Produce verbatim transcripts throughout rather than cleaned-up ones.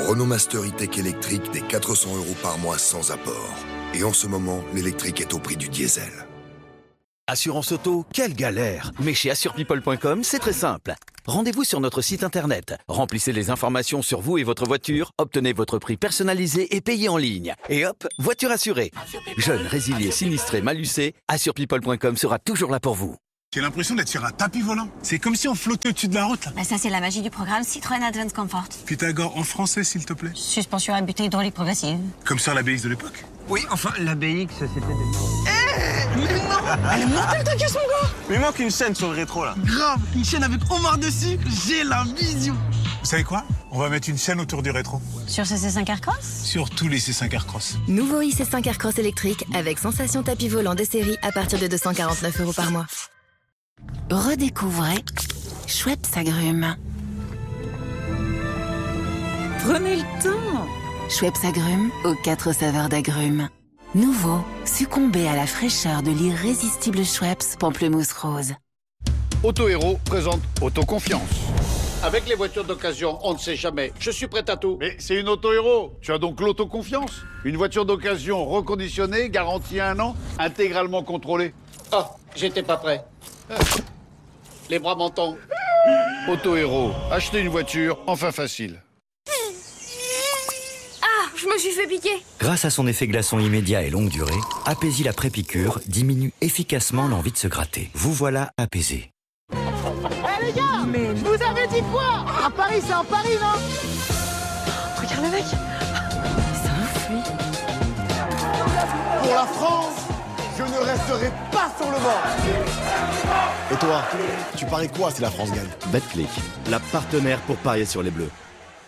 Renault Master E-Tech électrique dès quatre cents euros par mois sans apport. Et en ce moment, l'électrique est au prix du diesel. Assurance auto, quelle galère! Mais chez assure people point com, c'est très simple. Rendez-vous sur notre site internet, remplissez les informations sur vous et votre voiture, obtenez votre prix personnalisé et payez en ligne. Et hop, voiture assurée. Jeune, résilié, sinistré, malucé, assure people point com sera toujours là pour vous. J'ai l'impression d'être sur un tapis volant. C'est comme si on flottait au-dessus de la route. Là. Bah ça, c'est la magie du programme Citroën Advance Comfort. Pythagore en français, s'il te plaît. Suspension à butée hydraulique progressive. Comme sur la B X de l'époque. Oui, enfin, la B X, c'était des... Eh mais non. Elle est mortelle ta caisse, mon gars. Mais il manque une chaîne sur le rétro, là. Grave, une chaîne avec Omar dessus. J'ai la vision. Vous savez quoi? On va mettre une chaîne autour du rétro. Sur ce C cinq Aircross? Sur tous les C cinq Aircross. Nouveau i C cinq Aircross électrique avec sensation tapis volant des séries à partir de deux cent quarante-neuf euros par mois. Redécouvrez Schweppes Agrumes. Prenez le temps. Schweppes Agrumes aux quatre saveurs d'agrumes. Nouveau, succombez à la fraîcheur de l'irrésistible Schweppes Pamplemousse Rose. Auto Héros présente Autoconfiance. Avec les voitures d'occasion, on ne sait jamais. Je suis prêt à tout. Mais c'est une Auto Héros. Tu as donc l'autoconfiance. Une voiture d'occasion reconditionnée, garantie un an, intégralement contrôlée. Oh, j'étais pas prêt. Les bras m'en tombent. Auto Héros. Acheter une voiture, enfin facile. Ah, je me suis fait piquer. Grâce à son effet glaçon immédiat et longue durée, Apaisil la pré-piqûre diminue efficacement l'envie de se gratter. Vous voilà apaisé. Eh hey, les gars, mais je vous avais dit quoi? À Paris, c'est en Paris, non? Regarde le mec. Ça influe. Pour la France, je ne resterai pas sur le banc. Et toi, tu paries quoi si la France gagne? Betclic, la partenaire pour parier sur les Bleus.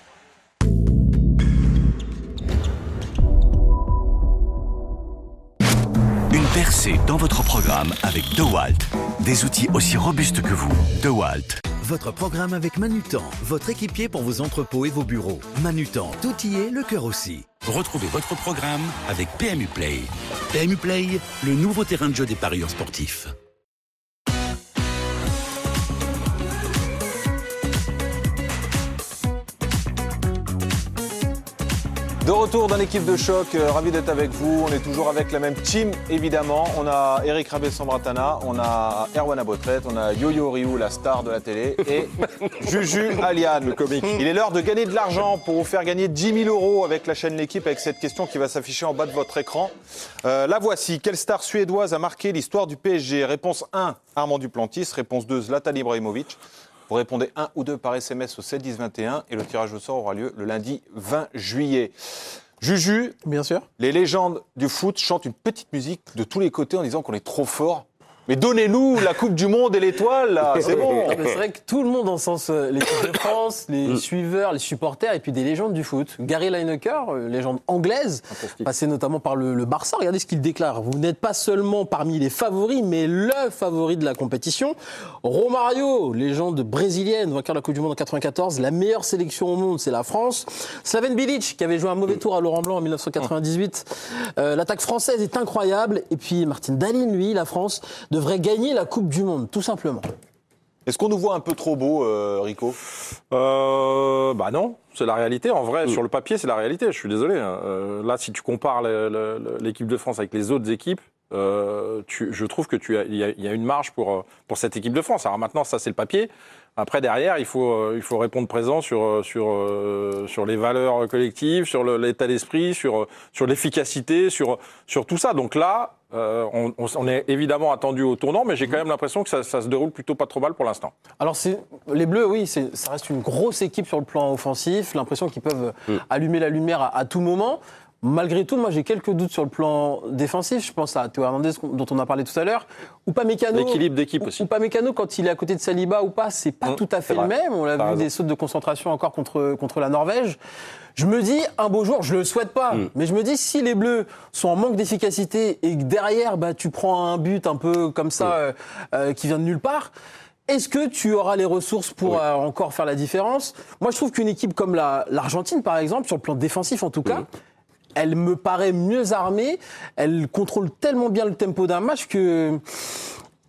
Une percée dans votre programme avec DeWalt. Des outils aussi robustes que vous. DeWalt. Votre programme avec Manutan, votre équipier pour vos entrepôts et vos bureaux. Manutan, tout y est, le cœur aussi. Retrouvez votre programme avec P M U Play. P M U Play, le nouveau terrain de jeu des parieurs sportifs. De retour dans l'équipe de choc, euh, ravi d'être avec vous. On est toujours avec la même team, évidemment. On a Eric Rabé-Sambratana, on a Erwan Abotret, on a Yo-Yo Ryu, la star de la télé, et Juju Aliane, le comique. Il est l'heure de gagner de l'argent pour vous faire gagner dix mille euros avec la chaîne L'équipe, avec cette question qui va s'afficher en bas de votre écran. Euh, la voici. Quelle star suédoise a marqué l'histoire du P S G? Réponse un, Armand Duplantis. Réponse deux, Zlatan Ibrahimovic. Vous répondez un ou deux par S M S au sept dix vingt et un et le tirage au sort aura lieu le lundi vingt juillet. Juju, bien sûr. Les légendes du foot chantent une petite musique de tous les côtés en disant qu'on est trop fort. Mais donnez-nous la Coupe du Monde et l'étoile, là, c'est bon. C'est vrai que tout le monde encense l'équipe de France, les suiveurs, les supporters et puis des légendes du foot. Gary Lineker, légende anglaise, passé notamment par le, le Barça. Regardez ce qu'il déclare. Vous n'êtes pas seulement parmi les favoris, mais le favori de la compétition. Romario, légende brésilienne, vainqueur de la Coupe du Monde en quatre-vingt-quatorze. La meilleure sélection au monde, c'est la France. Slaven Bilic, qui avait joué un mauvais tour à Laurent Blanc en dix-neuf cent quatre-vingt-dix-huit. Euh, l'attaque française est incroyable. Et puis Martin Dahlin, lui, la France, devrait gagner la Coupe du Monde, tout simplement. Est-ce qu'on nous voit un peu trop beau, euh, Rico? euh, Bah non, c'est la réalité. En vrai, mmh. sur le papier, c'est la réalité. Je suis désolé. Euh, là, si tu compares le, le, l'équipe de France avec les autres équipes, euh, tu, je trouve que tu as, il y a, il y a une marge pour pour cette équipe de France. Alors maintenant, ça c'est le papier. Après, derrière, il faut il faut répondre présent sur sur sur les valeurs collectives, sur le, l'état d'esprit, sur sur l'efficacité, sur sur tout ça. Donc là. Euh, on, on est évidemment attendu au tournant, mais j'ai quand même l'impression que ça, ça se déroule plutôt pas trop mal pour l'instant. Alors, c'est, les Bleus, oui, c'est, ça reste une grosse équipe sur le plan offensif. L'impression qu'ils peuvent mmh. allumer la lumière à, à tout moment. Malgré tout, moi, j'ai quelques doutes sur le plan défensif. Je pense à Théo Hernandez, dont on a parlé tout à l'heure. Upamecano. L'équilibre d'équipe aussi. Upamecano, quand il est à côté de Saliba ou pas, c'est pas mmh, tout à fait le même. On l'a vu, raison. Des sautes de concentration encore contre, contre la Norvège. Je me dis, un beau jour, je le souhaite pas, mmh. mais je me dis, si les Bleus sont en manque d'efficacité et que derrière, bah, tu prends un but un peu comme ça, mmh. euh, euh, qui vient de nulle part, est-ce que tu auras les ressources pour oui. euh, encore faire la différence? Moi, je trouve qu'une équipe comme la, l'Argentine, par exemple, sur le plan défensif en tout cas, mmh. elle me paraît mieux armée, elle contrôle tellement bien le tempo d'un match que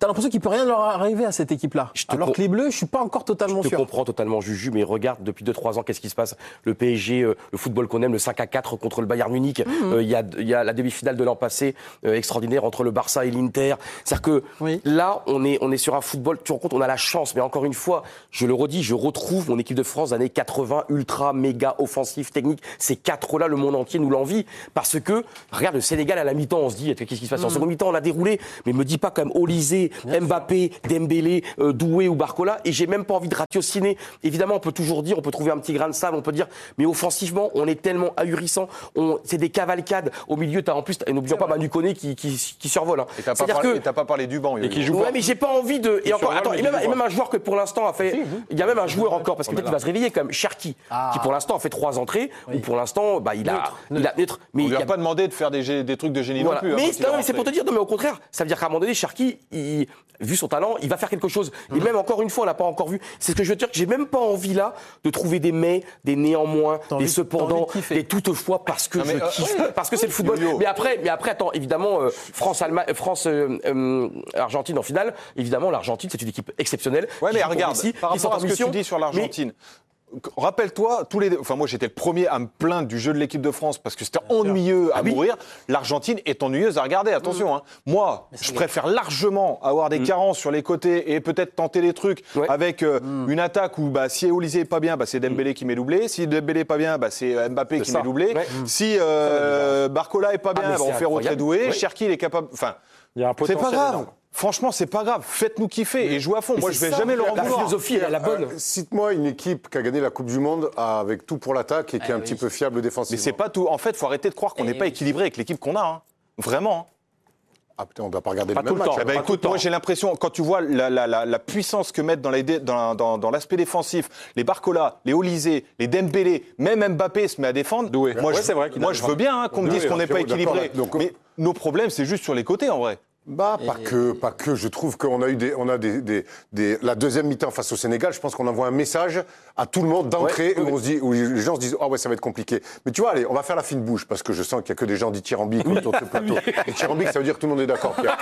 t'as l'impression qu'il peut rien leur arriver à cette équipe-là. Alors com- que les Bleus, je suis pas encore totalement Je te sûr. comprends totalement, Juju, mais regarde, depuis deux trois ans, qu'est-ce qui se passe? Le P S G, euh, le football qu'on aime, le cinq à quatre contre le Bayern Munich. Il Mmh. euh, y, a, y a la demi-finale de l'an passé, euh, extraordinaire, entre le Barça et l'Inter. C'est-à-dire que oui. là, on est, on est sur un football, tu te rends compte, on a la chance, mais encore une fois, je le redis, je retrouve mon équipe de France des années quatre-vingts, ultra, méga, offensif, technique. Ces quatre-là, le monde entier nous l'envie. Parce que, regarde, le Sénégal à la mi-temps, on se dit, qu'est-ce qui se passe? Mmh. En seconde mi-temps, on a déroulé, mais me dis pas quand même Olysée, Mbappé, Dembélé, euh, Doué ou Barcola, et j'ai même pas envie de ratiociner. Évidemment, on peut toujours dire, on peut trouver un petit grain de sable, on peut dire, mais offensivement, on est tellement ahurissant, on, c'est des cavalcades. Au milieu, t'as en plus, et n'oublions pas Manu Koné qui, qui, qui survole. Hein. Et t'as pas, parlé, que... et t'as pas parlé du banc. Et qui joue ouais, pas. Mais j'ai pas envie de. Et, encore, attends, et, même, et même un joueur que pour l'instant a fait. Il y a même un joueur encore, parce que peut-être qu'il va se réveiller quand même, Cherki, ah. qui pour l'instant a fait trois entrées, oui. ou pour l'instant, bah, il, a, il a neutre. Mais on lui a, a pas demandé de faire des, des trucs de génie voilà. non plus. Mais, hein, non, mais c'est pour te dire, non, mais au contraire, ça veut dire qu'à un moment donné, Cherki, il, vu son talent, il va faire quelque chose. Et mmh. même encore une fois, on l'a pas encore vu. C'est ce que je veux dire, que j'ai même pas envie là de trouver des mais, des néanmoins, t'as des envie, cependant, de des toutefois parce que non, mais, je euh, kiffe, ouais. parce que c'est le football. Yo, yo. Mais après, mais après, attends, évidemment, euh, France, Allemagne, France, euh, euh, Argentine en finale. Évidemment, l'Argentine, c'est une équipe exceptionnelle. Ouais, mais regarde, ici, par rapport à ce mission, que tu dis sur l'Argentine. Mais, rappelle-toi, tous les, enfin moi j'étais le premier à me plaindre du jeu de l'équipe de France parce que c'était ennuyeux à ah, mourir. Oui. L'Argentine est ennuyeuse à regarder, attention. Mmh. Hein. Moi, je préfère largement avoir des mmh. carences sur les côtés et peut-être tenter des trucs ouais. avec euh, mmh. une attaque où bah, si Olysée est pas bien, bah, c'est Dembélé mmh. qui met doublé. Si Dembélé est pas bien, bah, c'est Mbappé c'est qui ça. met doublé. Ouais. Mmh. Si euh, Barcola est pas bien, ah, bah, on fait rentrer Doué. Ouais. Cherki il est capable. Enfin, c'est pas grave. Énorme. Franchement, c'est pas grave. Faites-nous kiffer et jouez à fond. Mais moi, je vais ça, jamais le rembourser. La philosophie, elle est la bonne. Euh, cite-moi une équipe qui a gagné la Coupe du Monde avec tout pour l'attaque et qui ah, est un oui. petit peu fiable défensivement. Mais c'est pas tout. En fait, faut arrêter de croire qu'on n'est pas équilibré avec l'équipe qu'on a. Hein. Vraiment. Hein. Ah putain, on doit pas regarder pas le même match. Eh ben, écoute, moi j'ai l'impression, quand tu vois la, la, la, la puissance que mettent dans, les, dans, dans, dans l'aspect défensif, les Barcola, les Olysée, les Dembélé, même Mbappé se met à défendre. Doué. Moi, ouais, je, c'est vrai moi je veux bien hein, qu'on me dise qu'on n'est pas équilibré. Donc, mais nos problèmes, c'est juste sur les côtés en vrai. Bah, pas et... que, pas que. Je trouve qu'on a eu des, on a des, des, des, la deuxième mi-temps face au Sénégal. Je pense qu'on envoie un message à tout le monde d'entrée ouais, où, ouais. on se dit, où les gens se disent, ah oh ouais, ça va être compliqué. Mais tu vois, allez, on va faire la fine bouche parce que je sens qu'il y a que des gens dithyrambiques autour de ce plateau. Et dithyrambique, ça veut dire que tout le monde est d'accord, Pierre.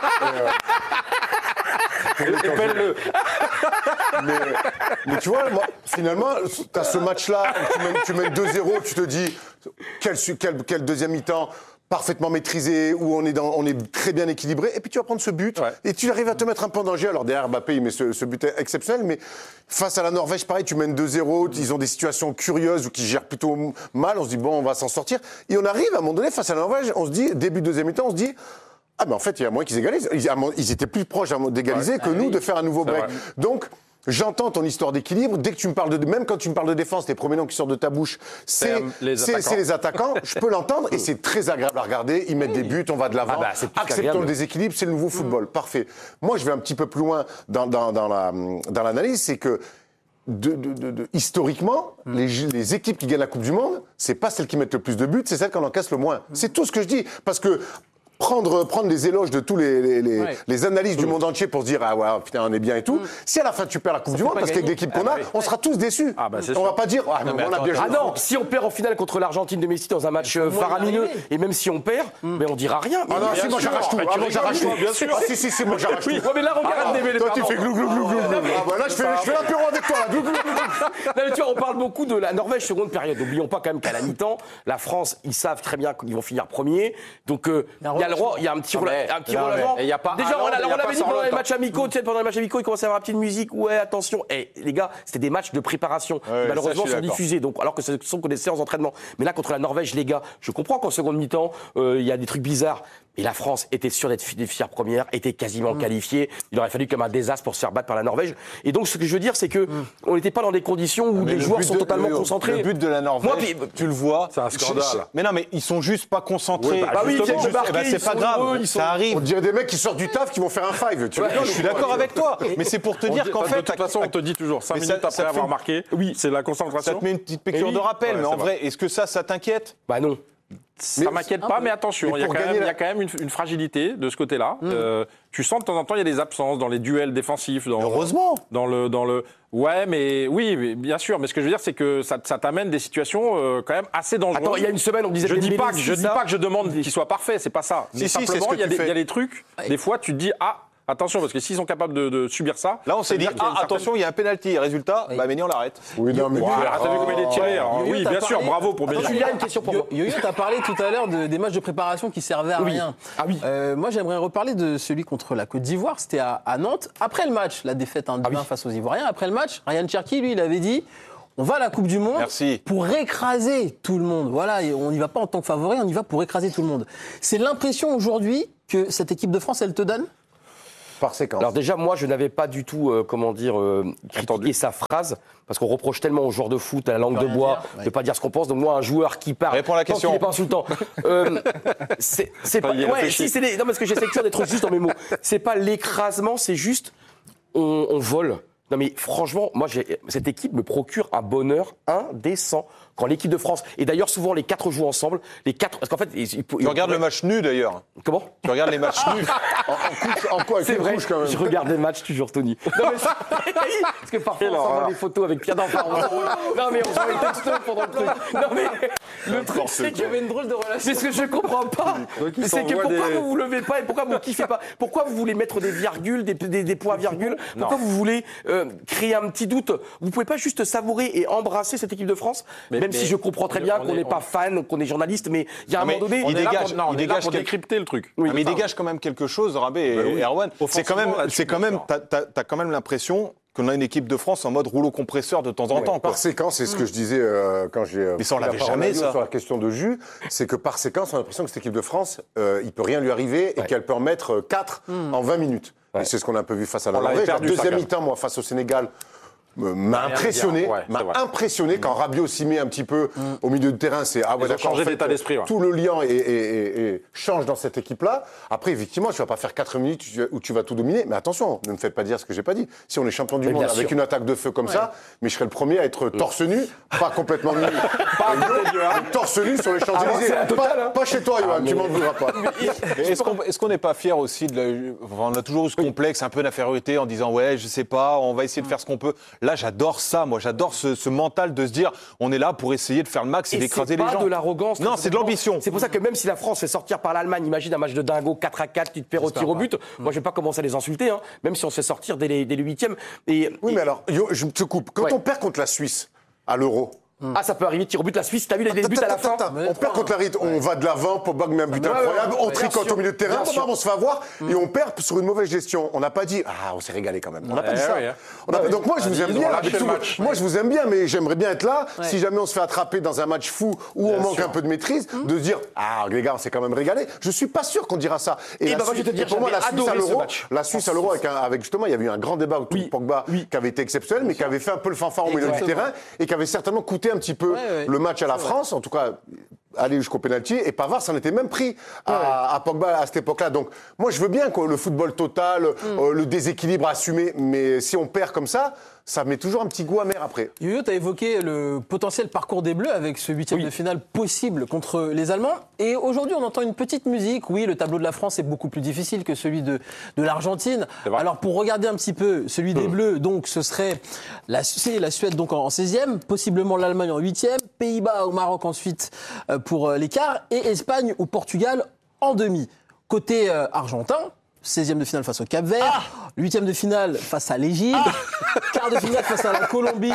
Et, euh... mais, mais tu vois, moi, finalement, tu as ce match-là, tu mènes, tu mènes deux zéro, tu te dis, quel, quel, quel deuxième mi-temps parfaitement maîtrisé, où on est, dans, on est très bien équilibré, et puis tu vas prendre ce but, ouais. et tu arrives à te mettre un peu en danger. Alors derrière Mbappé, il met ce, ce but exceptionnel, mais face à la Norvège, pareil, tu mènes deux zéro, ils ont des situations curieuses, ou qui gèrent plutôt mal, on se dit, bon, on va s'en sortir. Et on arrive, à un moment donné, face à la Norvège, on se dit, début de deuxième mi-temps, on se dit, ah ben en fait, il y a moins qu'ils égalisent. Ils, ils étaient plus proches d'égaliser ouais. que ah, nous oui. de faire un nouveau break. Donc, j'entends ton histoire d'équilibre. Dès que tu me parles de, même quand tu me parles de défense, les premiers noms qui sortent de ta bouche, c'est, c'est, les, c'est, c'est les attaquants. Je peux l'entendre et c'est très agréable à regarder. Ils mettent des buts, on va de l'avant. Ah bah, acceptons le déséquilibre, c'est le nouveau football. Mmh. Parfait. Moi, je vais un petit peu plus loin dans, dans, dans, la, dans l'analyse, c'est que de, de, de, de, historiquement, mmh. les, les équipes qui gagnent la Coupe du Monde, c'est pas celles qui mettent le plus de buts, c'est celles qui en encaissent le moins. Mmh. C'est tout ce que je dis. Parce que Prendre, prendre les éloges de tous les, les, les, ouais. les analyses du monde entier pour se dire ah ouais putain on est bien et tout. Mm. Si à la fin tu perds la Coupe ça du Monde parce qu'avec l'équipe qu'on a, ah bah oui. on sera tous déçus. Ah bah on sûr. va pas dire ah, non, on a bien joué. Ah non, si on perd en finale contre l'Argentine de Messi dans un match faramineux et même si on perd, mm. mais on dira rien. Ah non, si moi j'arrache tout. Ah moi j'arrache tout. Bien sûr. Ah si si si moi j'arrache tout. Mais là regarde Dembélé. Toi tu fais glou glou glou glou. Ah bah là je fais je fais l'apéro avec toi. Glou glou glou. Non mais tu vois on parle beaucoup de la Norvège seconde période. N'oublions pas quand même qu'à la mi-temps, la France ils savent très bien qu'ils vont finir premier. Donc il y a le droit, il y a un petit un petit relâchement. Déjà, on, a, on avait dit pendant les matchs amicaux, tu sais, pendant les matchs amicaux, il commençait à avoir une petite musique. Ouais, attention. Et les gars, c'était des matchs de préparation. Ouais, malheureusement, sont diffusés. Donc, alors que ce sont que des séances d'entraînement. Mais là, contre la Norvège, les gars, je comprends qu'en seconde mi-temps, euh, il y a des trucs bizarres. Mais la France était sûre d'être fière première, était quasiment mmh. qualifiée. Il aurait fallu comme un désastre pour se faire battre par la Norvège. Et donc, ce que je veux dire, c'est que mmh. on n'était pas dans des conditions où mais les joueurs sont de, totalement le, concentrés. Le but de la Norvège, Moi, puis, tu le vois, c'est un scandale. Je, je, mais non, mais ils sont juste pas concentrés. Ouais, bah, bah oui, ils juste, marqués, bah, c'est pas grave, heureux, ça arrive. On dirait des mecs qui sortent du taf qui vont faire un five. Tu ouais, je suis d'accord avec toi, mais c'est pour te dire qu'en fait, de toute façon, on te dit toujours cinq minutes après avoir marqué. Oui, c'est la concentration. Ça te met une petite piqûre de rappel, mais en vrai, est-ce que ça, ça t'inquiète? Bah non. Ça ne m'inquiète pas, mais attention, mais il, y a quand même, la... il y a quand même une, une fragilité de ce côté-là. Mmh. Euh, tu sens de temps en temps, il y a des absences dans les duels défensifs. Dans, Heureusement. Dans le, dans le... Ouais, mais oui, mais bien sûr. Mais ce que je veux dire, c'est que ça, ça t'amène des situations euh, quand même assez dangereuses. Attends, il y a une semaine, on disait... Je ne dis, dis pas que je demande qu'il soit parfait, c'est pas ça. Mais si, simplement, il y, y a des trucs, des fois, tu te dis, ah... Attention, parce que s'ils sont capables de, de subir ça. Là, on s'est dit, ah, attention, il y a un penalty. Résultat, oui. bah, Méni, on l'arrête. Oui, non, mais. Wow, t'as vu comment il est tiré hein. Yo-Yo, Oui, t'as bien parlé... sûr, bravo pour Méni. Il y a une question pour moi. Yo-Yo, t'as parlé tout à l'heure de, des matchs de préparation qui servaient à oui. rien. Ah oui. Euh, moi, j'aimerais reparler de celui contre la Côte d'Ivoire. C'était à, à Nantes. Après le match, la défaite un deux un ah oui. face aux Ivoiriens. Après le match, Ryan Cherki, lui, il avait dit. On va à la Coupe du Monde Merci. pour écraser tout le monde. Voilà, on n'y va pas en tant que favori, on y va pour écraser tout le monde. C'est l'impression aujourd'hui que cette équipe de France, elle te donne ? Par séquence. Alors déjà, moi, je n'avais pas du tout, euh, comment dire, euh, critiqué sa phrase, parce qu'on reproche tellement aux joueurs de foot, à la langue de bois, de ne pas dire ce qu'on pense. Donc moi, un joueur qui parle, réponds à la question. Tant qu'il n'est pas insultant, euh, c'est, c'est pas... Ouais, si, c'est les... Non, parce que j'essaie toujours d'être juste dans mes mots. C'est pas l'écrasement, c'est juste, on, on vole. Non mais franchement, moi, j'ai... cette équipe me procure un bonheur indécent. Quand l'équipe de France, et d'ailleurs souvent les quatre jouent ensemble, les quatre, parce qu'en fait... Ils, ils, tu ils, regardes ils... le match nu d'ailleurs. Comment ? Tu regardes les matchs nus. en, en, couche, en quoi avec c'est vrai, couche, quand même. Je regarde les matchs toujours, Tony. Non, mais parce que parfois on s'envoie des photos avec Pierre d'Enfant. Non mais on s'envoie des textos pendant le truc. Non mais le truc c'est qu'il y avait une drôle de relation. Mais ce que je comprends pas, c'est que pourquoi des... vous vous levez pas et pourquoi vous kiffez pas ? Pourquoi vous voulez mettre des virgules, des, des, des points virgules ? Pourquoi vous voulez euh, créer un petit doute ? Vous pouvez pas juste savourer et embrasser cette équipe de France, mais, même mais, si je comprends très bien qu'on n'est pas fan, qu'on est journaliste, mais il y a un moment donné, il dégage, non, il dégage pour décrypter le truc. Oui, mais il dégage quand même quelque chose, Rabé et, bah oui. et Erwan. C'est quand même, c'est quand même, t'as, t'as, t'as quand même l'impression qu'on a une équipe de France en mode rouleau compresseur de temps en ouais, temps. Par quoi. séquence, c'est ce que je disais euh, quand j'ai. Mais ça, on l'avait jamais ça. Sur la question de Jus, c'est que par séquence, on a l'impression que cette équipe de France, euh, il peut rien lui arriver ouais. et qu'elle peut en mettre quatre mm. en vingt minutes. Ouais. Et c'est ce qu'on a un peu vu face à la Norvège. La deuxième mi-temps, moi, face au Sénégal. m'a impressionné, ouais, m'a impressionné quand Rabiot s'y met un petit peu mm. au milieu de terrain. C'est ah ouais, d'accord. Changé en fait, d'état d'esprit. Ouais. Tout le lien et, et, et, et change dans cette équipe-là. Après, effectivement, tu vas pas faire quatre minutes où tu vas tout dominer. Mais attention, ne me faites pas dire ce que j'ai pas dit. Si on est champion du mais monde avec sûr. une attaque de feu comme ouais. ça, mais je serais le premier à être torse nu, pas complètement nu, pas torse nu sur les Champs-Élysées. Ah, pas, hein. pas chez toi, Yoann. Ah, mais... Tu m'en voudras pas. Est-ce qu'on est-ce qu'on n'est pas fier aussi de la... enfin, on a toujours eu ce complexe un peu d'infériorité en disant ouais, je sais pas, on va essayer de faire ce qu'on peut. Là, j'adore ça. Moi, j'adore ce, ce mental de se dire, on est là pour essayer de faire le max et, et d'écraser les gens. C'est pas de l'arrogance. Non, c'est de l'ambition. C'est pour ça que même si la France fait sortir par l'Allemagne, imagine un match de dingo, quatre à quatre, tu te perds au tir au but. Moi, je vais pas commencer à les insulter, hein, même si on se fait sortir dès les, dès les huitièmes. Et, oui, et... mais alors, yo, je te coupe. Quand ouais. on perd contre la Suisse à l'Euro. Ah, ça peut arriver, tir au but, la Suisse, t'as vu les buts à la fin. On perd contre la Rite, on va de l'avant, Pogba met un but incroyable, on tricote au milieu de terrain, on se fait avoir et on perd sur une mauvaise gestion. On n'a pas dit, ah, on s'est régalé quand même. On n'a pas dit ça. Donc moi, je vous aime bien. Moi, je vous aime bien, mais j'aimerais bien être là, si jamais on se fait attraper dans un match fou où on manque un peu de maîtrise, de se dire, ah, les gars, on s'est quand même régalé. Je suis pas sûr qu'on dira ça. Et pour moi, la Suisse à l'Euro, la Suisse à l'Euro, avec justement, il y avait eu un grand débat autour de Pogba qui avait été exceptionnel, mais qui avait fait un peu le fanfare au milieu du terrain et qui avait certainement coûté un petit peu le match à la France, en tout cas, aller jusqu'au pénalty, et Pavard s'en était même pris à, ouais. à Pogba à cette époque-là. Donc, moi, je veux bien quoi, le football total, mm. euh, le déséquilibre assumé, mais si on perd comme ça, ça met toujours un petit goût amer après. Yo-Yo, tu as évoqué le potentiel parcours des Bleus avec ce huitième oui. de finale possible contre les Allemands. Et aujourd'hui, on entend une petite musique. Oui, le tableau de la France est beaucoup plus difficile que celui de, de l'Argentine. Alors, pour regarder un petit peu celui des mmh. Bleus, donc ce serait la, la Suède donc en seizième, possiblement l'Allemagne en huitième, Pays-Bas au Maroc ensuite pour les quarts, et Espagne ou Portugal en demi. Côté euh, argentin, seizième de finale face au Cap-Vert, ah huitième de finale face à l'Égypte, ah quart de finale face à la Colombie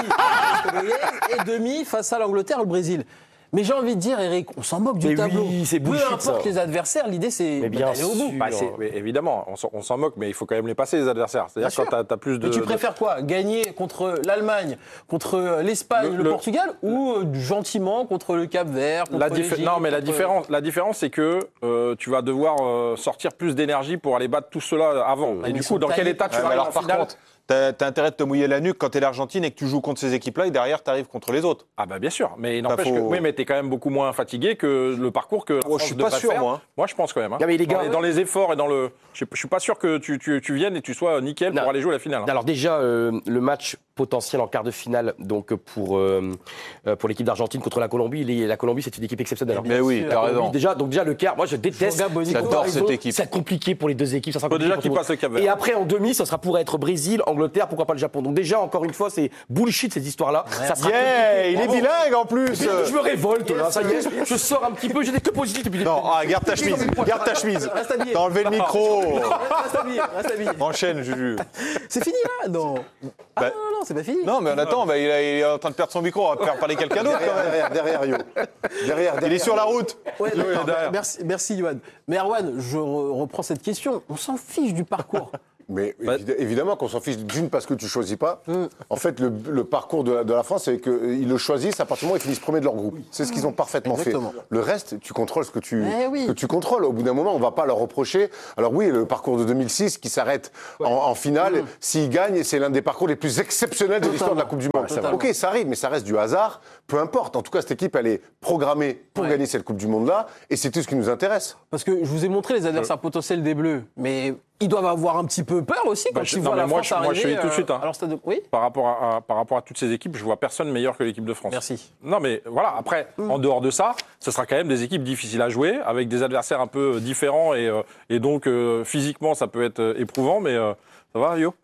et demi face à l'Angleterre ou le Brésil. Mais j'ai envie de dire, Eric, on s'en moque du mais tableau. Oui, c'est peu importe ça. Les adversaires, l'idée c'est mais bien d'aller au bout. Bah, mais évidemment, on s'en, on s'en moque, mais il faut quand même les passer les adversaires. C'est-à-dire bien quand t'as, t'as plus de. Mais tu préfères quoi ? Gagner contre l'Allemagne, contre l'Espagne, le, le, le Portugal, le... ou euh, gentiment contre le Cap-Vert, contre la l'Égypte, Non, mais contre... la différence, la différence, c'est que euh, tu vas devoir euh, sortir plus d'énergie pour aller battre tout cela avant. Mmh. Et du coup, dans quel état tu vas aller en finale ? T'as, t'as intérêt de te mouiller la nuque quand t'es l'Argentine et que tu joues contre ces équipes-là et derrière t'arrives contre les autres. Ah bah bien sûr, mais n'empêche faut... que oui, mais t'es quand même beaucoup moins fatigué que le parcours que la France oh, je suis pas sûr faire. moi. Moi je pense quand même. Hein. Non, mais les gars, dans, les, dans les efforts et dans le, je, je suis pas sûr que tu, tu, tu viennes et tu sois nickel non. pour aller jouer la finale. Hein. Alors déjà euh, le match potentiel en quart de finale donc pour euh, pour l'équipe d'Argentine contre la Colombie. Les, la Colombie c'est une équipe exceptionnelle. Mais oui, t'as raison. Déjà donc déjà le quart, moi je déteste. J'adore cette équipe. C'est compliqué pour les deux équipes. Ça sera faut déjà qu'ils passent le Cap-Vert. Et après en demi, ça sera pour être Brésil, Angleterre. l'Angleterre, pourquoi pas le Japon. Donc déjà, encore une fois, c'est bullshit cette histoire-là. Ouais. Ça sera Yeah, il est bilingue en plus. Je me révolte là, ça y est, je sors un petit peu, j'ai des que positifs depuis. Non, ah, garde ta chemise, garde ta chemise. T'as enlevé le micro. Reste habillé, reste habillé. Enchaîne, Juju. C'est fini là? Non. Ah Bah, non, non, non, c'est pas fini. Non, mais on attend, bah, il, a- il est en train de perdre son micro, on va faire parler quelqu'un d'autre. quand même. Derrière, derrière, Yo. Derrière, derrière. Il est sur la route. Ouais, Oui, d'accord. derrière. merci, merci, Yoann. Mais Erwan, je re- reprends cette question. On s'en fiche du parcours. Mais évid- évidemment qu'on s'en fiche d'une parce que tu choisis pas. En fait, le, le parcours de la, de la France, c'est qu'ils le choisissent à partir du moment où ils finissent premier de leur groupe. C'est ce qu'ils ont parfaitement Exactement. fait. Le reste, tu contrôles ce que tu, Eh oui. ce que tu contrôles. Au bout d'un moment, on va pas leur reprocher. Alors oui, le parcours de deux mille six qui s'arrête en, en finale, s'il gagne, c'est l'un des parcours les plus exceptionnels de l'histoire de la Coupe du Monde. Totalement. Ok, ça arrive, mais ça reste du hasard. Peu importe. En tout cas, cette équipe, elle est programmée pour Ouais. gagner cette Coupe du Monde-là, et c'est tout ce qui nous intéresse. Parce que je vous ai montré les adversaires potentiels des Bleus, mais ils doivent avoir un petit peu peur aussi quand Bah, je- ils non, voient mais la moi, France je- moi, je arriver. te dis tout de suite, hein. euh, à leur stade de- Oui. Par rapport à, à- par rapport à toutes ces équipes, je vois personne meilleur que l'équipe de France. Merci. Non, mais voilà, après, en dehors de ça, ce sera quand même des équipes difficiles à jouer, avec des adversaires un peu différents, et, euh, et donc euh, physiquement, ça peut être euh, éprouvant, mais euh, ça va, Yo?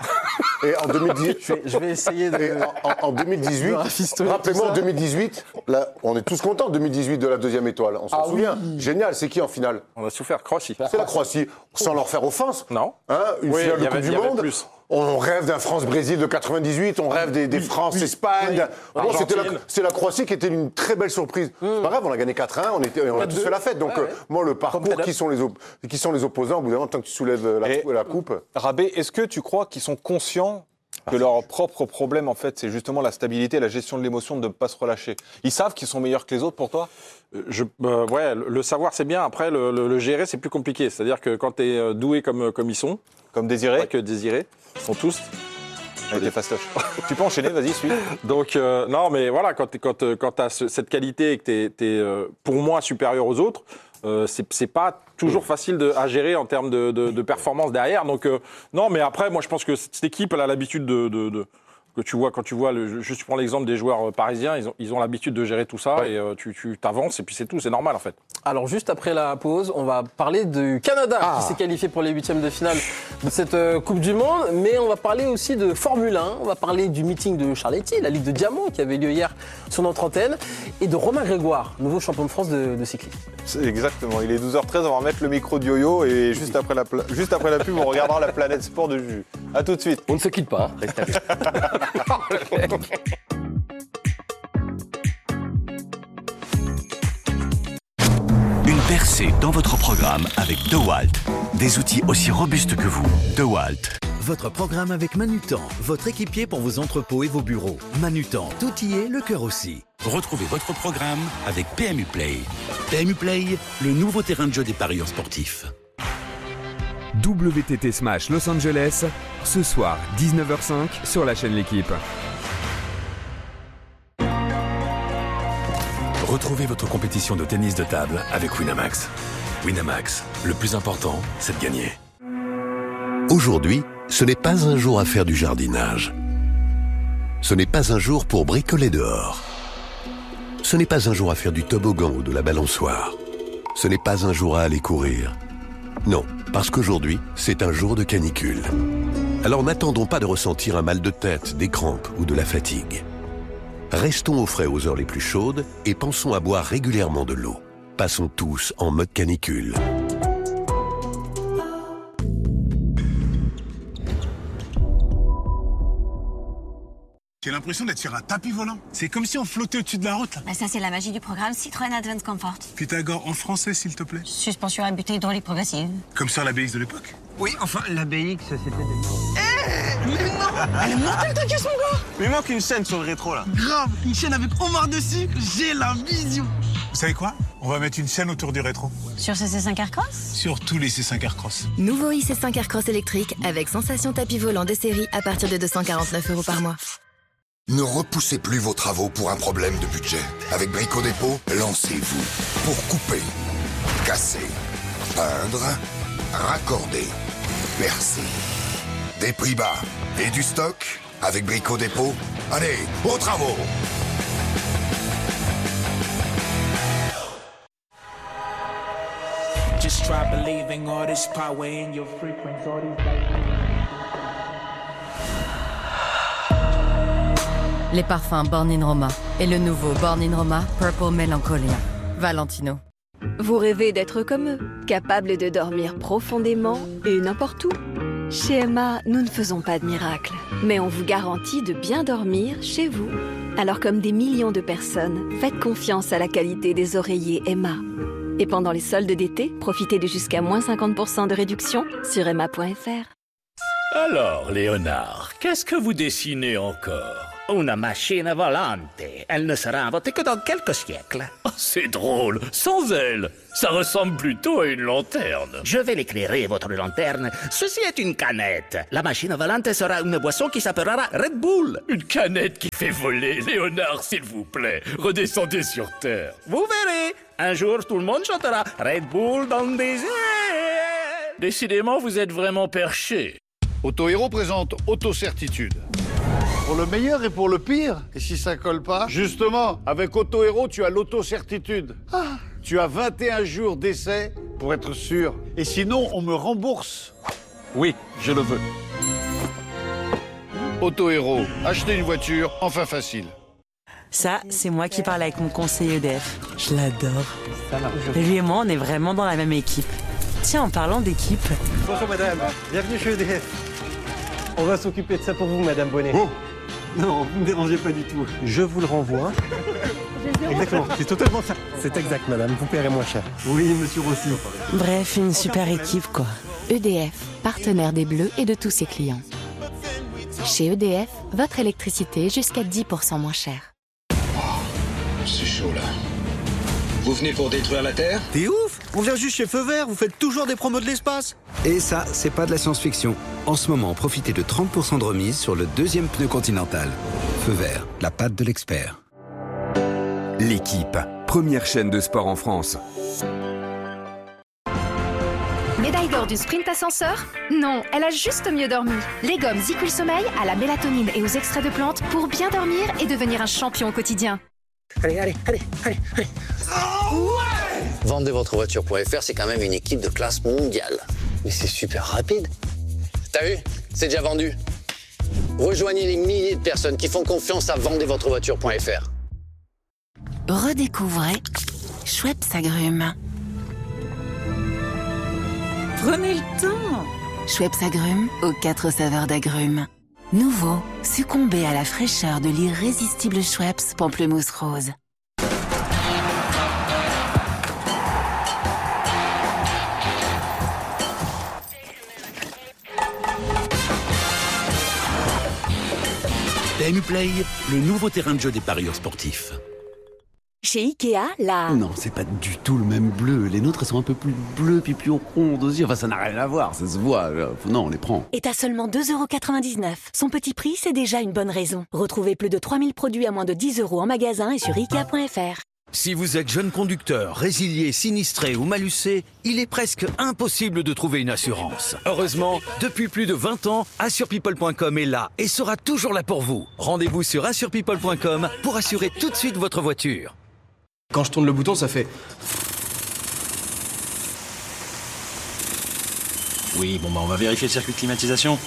Et en deux mille dix-huit, Je vais, je vais essayer de. Et en, en- en deux mille dix-huit, de rafistoler rappelez-moi tout en ça. deux mille dix-huit, là, on est tous contents, deux mille dix-huit de la deuxième étoile, on s'en Ah souvient. Génial, c'est qui en finale? On a souffert, Croatie. C'est la Croatie, sans leur faire offense. Non. Hein, une Oui, finale il y de Coupe avait- du il y avait Monde. plus. On rêve d'un France-Brésil de quatre-vingt-dix-huit, on rêve des, des France-Espagne. Bon, c'était la- Argentine. c'est la Croatie qui était une très belle surprise. C'est pas grave, on a gagné quatre un, on, était, on a tous fait la fête. Donc, Ouais, ouais. euh, moi, le parcours, qui sont, les op- qui sont les opposants, au bout d'un moment, tant que tu soulèves la, Et- la coupe. Rabé, est-ce que tu crois qu'ils sont conscients que leur propre problème, en fait, c'est justement la stabilité, la gestion de l'émotion, de ne pas se relâcher? Ils savent qu'ils sont meilleurs que les autres pour toi? Je, euh, ouais, le le savoir, c'est bien. Après, le, le- le gérer, c'est plus compliqué. C'est-à-dire que quand tu es doué comme, comme ils sont, Comme Désiré? pas que désirés, ils sont tous. Avec les fastoches. Tu peux enchaîner, vas-y, suis. Donc, euh, non, mais voilà, quand tu quand, euh, quand as ce- cette qualité et que tu es, pour moi, supérieur aux autres, euh, c'est c'est pas toujours facile de, à gérer en termes de, de, de performance derrière. Donc, euh, non, mais après, moi, je pense que cette équipe, elle a l'habitude de, de, de- que tu vois, quand tu vois, le, je prends l'exemple des joueurs parisiens, ils ont ils ont l'habitude de gérer tout ça, et euh, tu tu t'avances, et puis c'est tout, c'est normal, en fait. Alors juste après la pause, on va parler du Canada Ah. qui s'est qualifié pour les huitièmes de finale de cette euh, Coupe du Monde, mais on va parler aussi de Formule un, on va parler du meeting de Charletti, la Ligue de Diamant qui avait lieu hier sur notre antenne, et de Romain Grégoire, nouveau champion de France de, de cyclisme. C'est exactement, il est douze heures treize, on va remettre le micro de Yo-Yo et juste après la, pla- juste après la pub, on regardera la planète sport de Juju. A tout de suite. On ne se quitte pas, hein. Restez avec nous. Une percée dans votre programme avec DeWalt. Des outils aussi robustes que vous. DeWalt. Votre programme avec Manutan, votre équipier pour vos entrepôts et vos bureaux. Manutan, tout y est, le cœur aussi. Retrouvez votre programme avec P M U Play. P M U Play, le nouveau terrain de jeu des parieurs sportifs. W T T Smash Los Angeles, ce soir dix-neuf heures cinq sur la chaîne L'équipe. Retrouvez votre compétition de tennis de table avec Winamax. Winamax, le plus important, c'est de gagner. Aujourd'hui, ce n'est pas un jour à faire du jardinage. Ce n'est pas un jour pour bricoler dehors. Ce n'est pas un jour à faire du toboggan ou de la balançoire. Ce n'est pas un jour à aller courir. Non, parce qu'aujourd'hui, c'est un jour de canicule. Alors n'attendons pas de ressentir un mal de tête, des crampes ou de la fatigue. Restons au frais aux heures les plus chaudes et pensons à boire régulièrement de l'eau. Passons tous en mode canicule. J'ai l'impression d'être sur un tapis volant. C'est comme si on flottait au-dessus de la route. Là. Bah ça, c'est la magie du programme Citroën Advance Comfort. Pythagore en français, s'il te plaît. Suspension à butée hydraulique progressive. Comme sur la B X de l'époque. Oui, enfin, la B X, c'était des... Eh, mais non, elle est mortelle ta caisse, mon gars. Mais il manque une scène sur le rétro, là. Grave, une chaîne avec Omar dessus, j'ai la vision. Vous savez quoi? On va mettre une chaîne autour du rétro. Sur C C cinq Aircross? Sur tous les C cinq Aircross. Nouveau I C cinq Aircross électrique avec sensation tapis volant des séries à partir de deux cent quarante-neuf euros par mois. Ne repoussez plus vos travaux pour un problème de budget. Avec Brico Dépôt, lancez-vous pour couper, casser, peindre, raccorder, percer. Des prix bas et du stock avec Brico Dépôt. Allez, aux travaux! Just try believing all this power in your frequency, all these Les parfums Born in Roma et le nouveau Born in Roma Purple Mélancolia. Valentino. Vous rêvez d'être comme eux, capable de dormir profondément et n'importe où? Chez Emma, nous ne faisons pas de miracles, mais on vous garantit de bien dormir chez vous. Alors comme des millions de personnes, faites confiance à la qualité des oreillers Emma. Et pendant les soldes d'été, profitez de jusqu'à moins cinquante pour cent de réduction sur emma point f r. Alors, Léonard, qu'est-ce que vous dessinez encore? Una machine volante. Elle ne sera inventée que dans quelques siècles. Oh, c'est drôle. Sans elle, ça ressemble plutôt à une lanterne. Je vais l'éclairer, votre lanterne. Ceci est une canette. La machine volante sera une boisson qui s'appellera Red Bull. Une canette qui fait voler. Léonard, s'il vous plaît, redescendez sur Terre. Vous verrez. Un jour, tout le monde chantera Red Bull dans le désert. Décidément, vous êtes vraiment perché. Auto-Héros présente Auto-Certitude. Pour le meilleur et pour le pire. Et si ça colle pas? Justement, avec Auto-Héros, tu as l'auto-certitude. Ah. Tu as vingt et un jours d'essai pour être sûr. Et sinon, on me rembourse. Oui, je le veux. Auto-Héros, acheter une voiture, enfin facile. Ça, c'est moi qui parle avec mon conseiller E D F. Je l'adore. Lui et moi, on est vraiment dans la même équipe. Tiens, en parlant d'équipe... Bonjour madame, bienvenue chez E D F. On va s'occuper de ça pour vous, madame Bonnet. Oh. Non, vous ne me dérangez pas du tout. Je vous le renvoie. Exactement, c'est totalement ça. C'est exact, madame, vous paierez moins cher. Oui, monsieur Rossi. Bref, une super équipe, quoi. E D F, partenaire des Bleus et de tous ses clients. Chez E D F, votre électricité jusqu'à dix pour cent moins chère. Oh, c'est chaud, là. Vous venez pour détruire la Terre? T'es ouf! On vient juste chez Feu Vert, vous faites toujours des promos de l'espace. Et ça, c'est pas de la science-fiction. En ce moment, profitez de trente pour cent de remise sur le deuxième pneu Continental. Feu Vert, la patte de l'expert. L'équipe, première chaîne de sport en France. Médaille d'or du sprint ascenseur? Non, elle a juste mieux dormi. Les gommes Ziquil Sommeil à la mélatonine et aux extraits de plantes pour bien dormir et devenir un champion au quotidien. Allez, allez, allez, allez, allez. Oh ouais! Vendez votre voiture point F R, c'est quand même une équipe de classe mondiale. Mais c'est super rapide. T'as vu? C'est déjà vendu. Rejoignez les milliers de personnes qui font confiance à vendez votre voiture point F R. Redécouvrez Schweppes Agrumes. Prenez le temps. Schweppes Agrumes aux quatre saveurs d'agrumes. Nouveau, succombez à la fraîcheur de l'irrésistible Schweppes Pamplemousse Rose. P M U Play, le nouveau terrain de jeu des parieurs sportifs. Chez Ikea, là... Non, c'est pas du tout le même bleu. Les nôtres, elles sont un peu plus bleues puis plus rondes aussi. Enfin, ça n'a rien à voir, ça se voit. Non, on les prend. Et à seulement deux euros quatre-vingt-dix-neuf. Son petit prix, c'est déjà une bonne raison. Retrouvez plus de trois mille produits à moins de dix euros en magasin et sur ikea point F R. Si vous êtes jeune conducteur, résilié, sinistré ou malucé, il est presque impossible de trouver une assurance. Heureusement, depuis plus de vingt ans, assure people point com est là et sera toujours là pour vous. Rendez-vous sur assure people point com pour assurer tout de suite votre voiture. Quand je tourne le bouton, ça fait... Oui, bon bah on va vérifier le circuit de climatisation.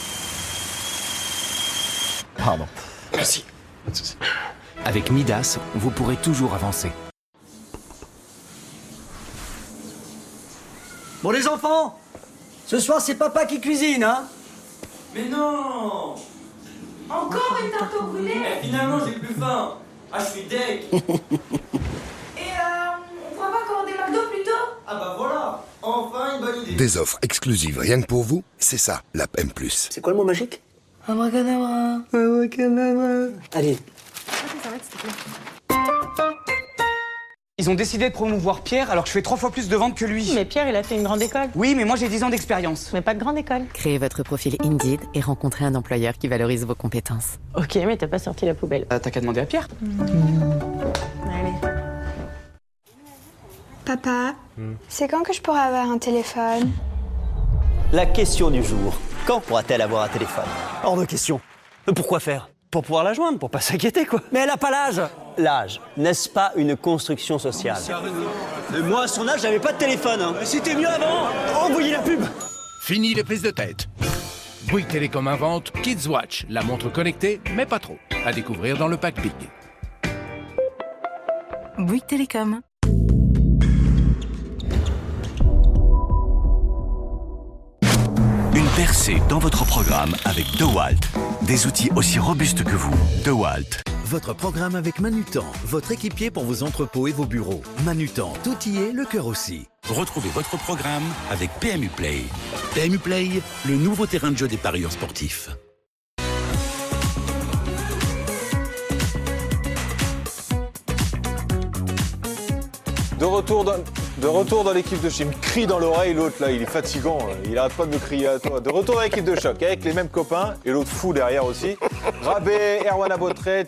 Pardon. Merci. Avec Midas, vous pourrez toujours avancer. Bon les enfants, ce soir c'est papa qui cuisine, hein? Mais non! Encore une tarte au brûlé? Eh, finalement j'ai plus faim. Ah, je suis deg. Et euh, on pourra pas commander McDo plutôt? Ah bah voilà, enfin une bonne idée. Des offres exclusives rien que pour vous, c'est ça, l'app M plus. C'est quoi le mot magique? Abracadabra. Abracadabra. Allez. Ils ont décidé de promouvoir Pierre alors que je fais trois fois plus de ventes que lui. Mais Pierre, il a fait une grande école. Oui, mais moi j'ai dix ans d'expérience. Mais pas de grande école. Créez votre profil Indeed et rencontrez un employeur qui valorise vos compétences. Ok, mais t'as pas sorti la poubelle. Euh, t'as qu'à demander à Pierre. Mmh. Allez. Papa, mmh. c'est quand que je pourrai avoir un téléphone? La question du jour. Quand pourra-t-elle avoir un téléphone? Hors de question. Mais pourquoi faire? Pour pouvoir la joindre, pour pas s'inquiéter, quoi. Mais elle a pas l'âge. L'âge, n'est-ce pas une construction sociale? Et moi, à son âge, j'avais pas de téléphone. Hein. C'était mieux avant. Envoyez la pub. Fini les prises de tête. Bouygues Télécom invente Kids Watch, la montre connectée, mais pas trop. À découvrir dans le pack Big. Bouygues Télécom. Une percée dans votre programme avec DeWalt. Des outils aussi robustes que vous. DeWalt. Votre programme avec Manutan, votre équipier pour vos entrepôts et vos bureaux. Manutan, tout y est, le cœur aussi. Retrouvez votre programme avec P M U Play. P M U Play, le nouveau terrain de jeu des parieurs sportifs. De retour dans, de retour dans l'équipe de choc. Il me crie dans l'oreille, l'autre là, il est fatigant. Il arrête pas de me crier à toi. De retour dans l'équipe de choc avec les mêmes copains et l'autre fou derrière aussi. Rabé, Erwan Abotré,